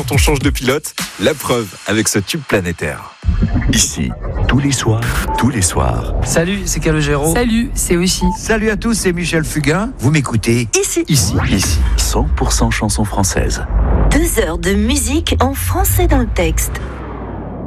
quand on change de pilote. La preuve avec ce tube planétaire. Ici, tous les soirs. Salut, c'est Calogero. Salut, c'est Oshi. Salut à tous, c'est Michel Fugain. Vous m'écoutez Ici, 100% chansons françaises. 2 heures de musique en français dans le texte.